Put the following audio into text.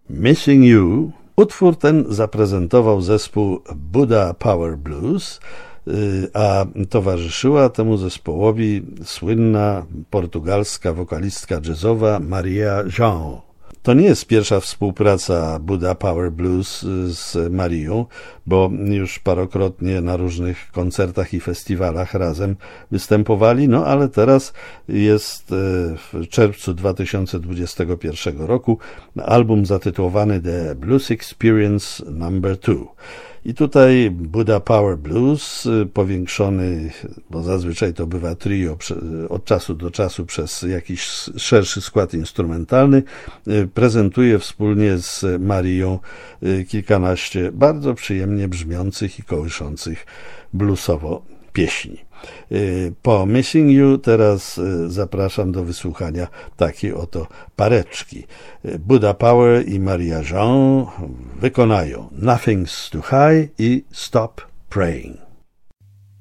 Missing You. Utwór ten zaprezentował zespół Buddha Power Blues, a towarzyszyła temu zespołowi słynna portugalska wokalistka jazzowa Maria João. To nie jest pierwsza współpraca Buddha Power Blues z Marią, bo już parokrotnie na różnych koncertach i festiwalach razem występowali, no ale teraz jest w czerwcu 2021 roku album zatytułowany The Blues Experience No. 2. I tutaj Buddha Power Blues, powiększony, bo zazwyczaj to bywa trio od czasu do czasu przez jakiś szerszy skład instrumentalny, prezentuje wspólnie z Marią kilkanaście bardzo przyjemnie brzmiących i kołyszących bluesowo pieśni. Po Missing You teraz zapraszam do wysłuchania takiej oto pareczki. Buddha Power i Maria João wykonają Nothing's Too High i Stop Praying.